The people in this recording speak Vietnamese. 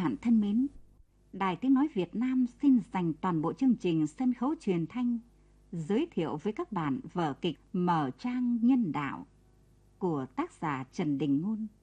bạn thân mến, Đài Tiếng Nói Việt Nam xin dành toàn bộ chương trình sân khấu truyền thanh giới thiệu với các bạn vở kịch Mở Trang Nhân Đạo của tác giả Trần Đình Ngôn.